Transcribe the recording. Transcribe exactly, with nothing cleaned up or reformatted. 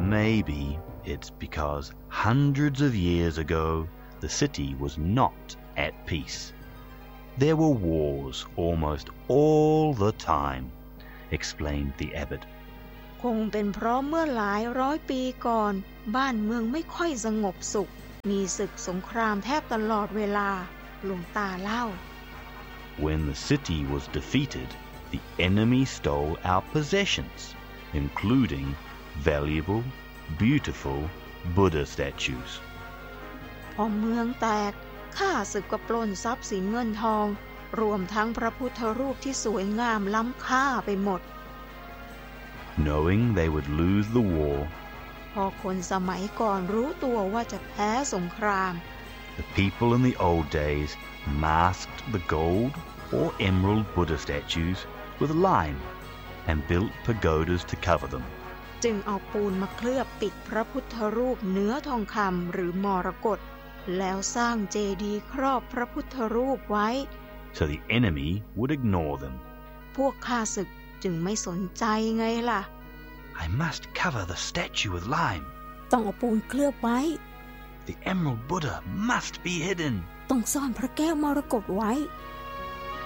Maybe it's because hundreds of years ago the city was not at peace. There were wars almost all the time, explained the abbot. คงเป็นเพราะเมื่อหลายร้อยปีก่อนบ้านเมืองไม่ค่อยสงบสุขมีศึกสงครามแทบตลอดเวลาหลวงตาเล่า When the city was defeated, the enemy stole our possessions, including valuable, beautiful Buddha statues. พอเมืองแตกข้าศึกก็ปล้นทรัพย์สินเงินทองรวมทั้งพระพุทธรูปที่สวยงามล้ำค่าไปหมด Knowing they would lose the war, พอคนสมัยก่อนรู้ตัวว่าจะแพ้สงคราม the people in the old days masked the gold or emerald Buddha statues with lime and built pagodas to cover them. จึงเอาปูนมาเคลือบปิดพระพุทธรูปเนื้อทองคำหรือมรกตแล้วสร้างเจดีย์ครอบพระพุทธรูปไว้ so the enemy would ignore them. พวกข้าศึกจึงไม่สนใจไงล่ะ I must cover the statue with lime. ต้องเอาปูนเคลือบไว้ The emerald Buddha must be hidden. ต้องซ่อนพระแก้วมรกตไว้